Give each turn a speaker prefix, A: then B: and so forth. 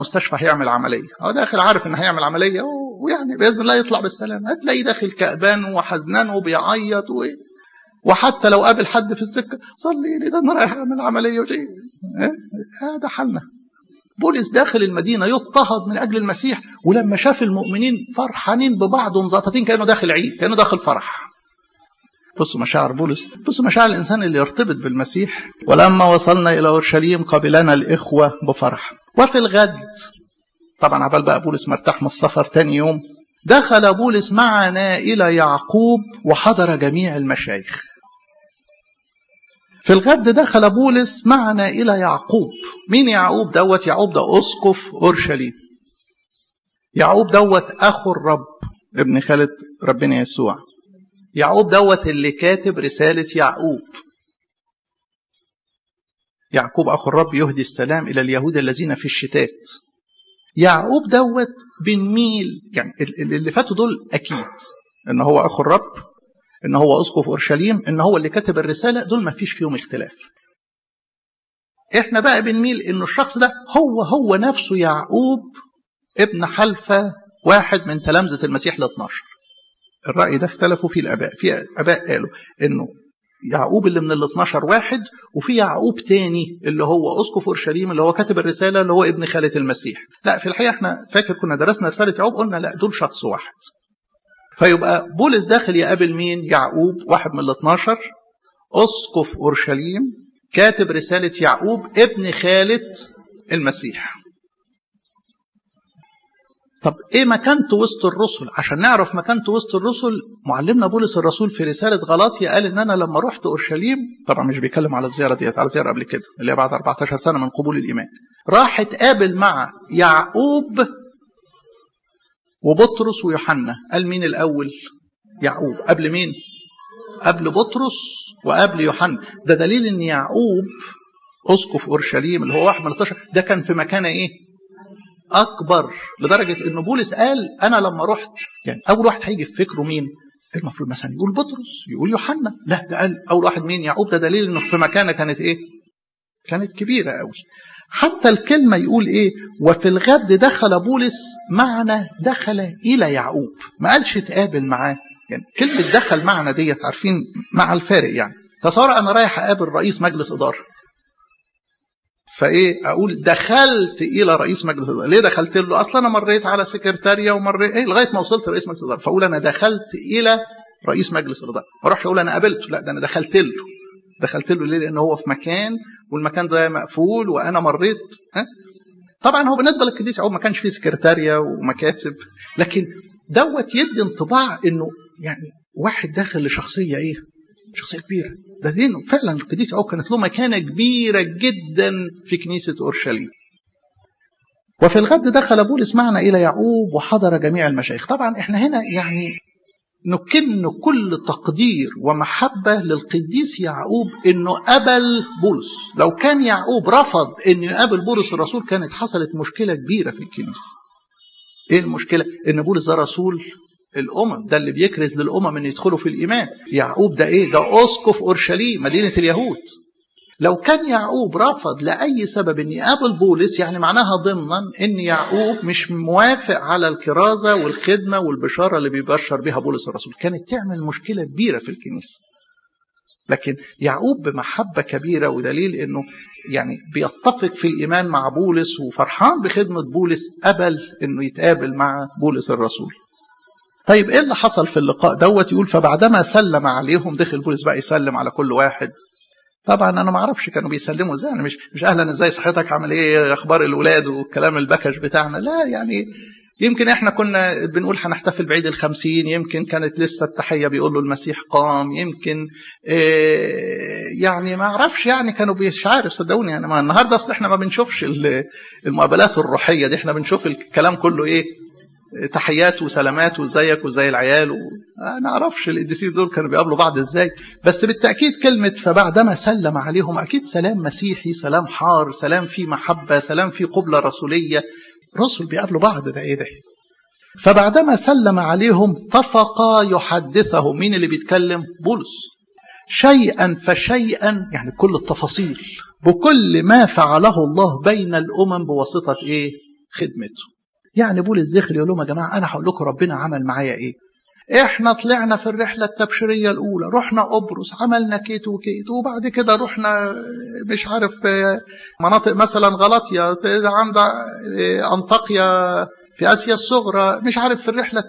A: مستشفى هيعمل عمليه، هو داخل عارف ان هيعمل عمليه ويعني باذن الله يطلع بالسلام، هتلاقيه داخل كأبان وحزنان وبيعيط وحتى لو قابل حد في السكه صلي لي ده انا رايح اعمل عمليه وجاي. هذا حالنا. بولس داخل المدينه يضطهد من اجل المسيح، ولما شاف المؤمنين فرحانين ببعض ومزقططين كانه داخل عيد، كانه داخل فرح. بصوا مشاعر بولس، بصوا مشاعر الانسان اللي يرتبط بالمسيح. ولما وصلنا الى اورشليم قبلنا الاخوه بفرح. وفي الغد طبعا عبال بقى بولس مرتاح من السفر تاني يوم، دخل بولس معنا الى يعقوب وحضر جميع المشايخ. في الغد دخل بولس معنا الى يعقوب. مين يعقوب دوت؟ يعقوب ده اسقف اورشليم. يعقوب دوت اخو الرب، ابن خالة ربنا يسوع. يعقوب دوت اللي كاتب رسالة يعقوب. يعقوب أخو الرب يهدي السلام إلى اليهود الذين في الشتات. يعقوب دوت بنميل يعني اللي فاتوا دول أكيد إن هو أخو الرب، إن هو أسقف أورشليم، إن هو اللي كاتب الرسالة، دول ما فيش فيهم اختلاف. إحنا بقى بنميل إنه الشخص ده هو نفسه يعقوب ابن حلفة، واحد من تلامذة المسيح ال12. الرأي ده اختلفوا فيه الآباء. في آباء قالوا إنه يعقوب اللي من ال12 واحد، وفي يعقوب تاني اللي هو أسقف أورشليم اللي هو كاتب الرسالة اللي هو ابن خالة المسيح. لا، في الحقيقة احنا فاكر كنا درسنا رسالة يعقوب قلنا لا، دول شخص واحد. فيبقى بولس داخل يقابل مين؟ يعقوب، واحد من ال12، أسقف أورشليم، كاتب رسالة يعقوب ابن خالة المسيح. طب ايه مكانته وسط الرسل؟ عشان نعرف مكانته وسط الرسل، معلمنا بولس الرسول في رسالة غلاطية قال ان انا لما رحت اورشليم، طبعا مش بيتكلم على الزيارة ديت، على زيارة قبل كده اللي هي بعد 14 سنة من قبول الايمان، راح اتقابل مع يعقوب وبطرس ويوحنا. قال مين الاول؟ يعقوب. قبل مين؟ قبل بطرس وقبل يوحنا. ده دليل ان يعقوب اسقف اورشليم اللي هو واحد من 13 ده كان في مكانه ايه؟ أكبر، لدرجة إنه بولس قال أنا لما رحت، يعني أول واحد هيجي في فكره مين؟ المفروض مثلا يقول بطرس، يقول يوحنا. لا، ده قال أول واحد مين؟ يعقوب. ده دليل إنه في مكانة كانت إيه؟ كانت كبيرة قوي. حتى الكلمة يقول إيه؟ وفي الغد دخل بولس معنا، دخل إلى يعقوب، ما قالش تقابل معاه. يعني كلمة دخل معنا ديت عارفين مع الفارق. يعني تصور أنا رايح أقابل رئيس مجلس إدارة، فايه اقول دخلت الى رئيس مجلس الاداره. ليه دخلت له؟ اصلا انا مريت على سكرتاريه ومريت لغايه ما وصلت لرئيس مجلس الاداره، فاقول انا دخلت الى رئيس مجلس الاداره، ما اروحش اقول انا قابلته، لا، ده انا دخلت له. دخلت له ليه؟ لان هو في مكان والمكان ده مقفول وانا مريت. طبعا هو بالنسبه للقديس يعقوب ما كانش فيه سكرتاريه ومكاتب، لكن دوت يدي انطباع انه يعني واحد داخل لشخصيه ايه؟ شخصية كبيرة. ده لأنه فعلا القديس يعقوب كانت له مكانة كبيرة جدا في كنيسة أورشليم. وفي الغد دخل بولس معنا إلى يعقوب وحضر جميع المشايخ. طبعا احنا هنا يعني نكن كل تقدير ومحبة للقديس يعقوب إنه قبل بولس. لو كان يعقوب رفض إنه يقابل بولس الرسول كانت حصلت مشكلة كبيرة في الكنيسة. إيه المشكلة؟ إن بولس ده رسول الأمم، ده اللي بيكرز للأمم أن يدخلوا في الإيمان. يعقوب ده إيه؟ ده أسقف أورشليم مدينة اليهود. لو كان يعقوب رفض لأي سبب أن يقابل بولس، يعني معناها ضمنا أن يعقوب مش موافق على الكرازة والخدمة والبشارة اللي بيبشر بها بولس الرسول، كانت تعمل مشكلة كبيرة في الكنيسة. لكن يعقوب بمحبة كبيرة ودليل أنه يعني بيتفق في الإيمان مع بولس وفرحان بخدمة بولس، قبل أنه يتقابل مع بولس الرسول. طيب ايه اللي حصل في اللقاء دوت؟ يقول فبعدما سلم عليهم، دخل بولس بقى يسلم على كل واحد. طبعا انا ما اعرفش كانوا بيسلموا ازاي، انا مش اهلا ازاي صحتك عامل ايه اخبار الولاد والكلام البكش بتاعنا، لا يعني يمكن احنا كنا بنقول هنحتفل بعيد ال50، يمكن كانت لسه التحيه بيقول له المسيح قام، يمكن يعني ما اعرفش، يعني كانوا مش عارف صدقوني. يعني ما النهارده اصل احنا ما بنشوفش المقابلات الروحيه دي، احنا بنشوف الكلام كله ايه؟ تحيات وسلامات وازيك وزي العيال انا اعرفش القديسين دول كانوا بيقابلوا بعض ازاي. بس بالتاكيد كلمه فبعدما سلم عليهم اكيد سلام مسيحي، سلام حار، سلام فيه محبه، سلام فيه قبله رسوليه. رسل بيقابلوا بعض، ده ايه ده؟ فبعدما سلم عليهم اتفقا يحدثهم. مين اللي بيتكلم؟ بولس. شيئا فشيئا، يعني كل التفاصيل، بكل ما فعله الله بين الامم بواسطه ايه؟ خدمته. يعني بولس دخل يقول لهم يا جماعة أنا هقول لكم ربنا عمل معايا إيه. إحنا طلعنا في الرحلة التبشيرية الأولى، رحنا قبرص عملنا كيت وكيت، وبعد كده رحنا مش عارف مناطق مثلا غلطية عند أنطاكيا في آسيا الصغرى، مش عارف في الرحلة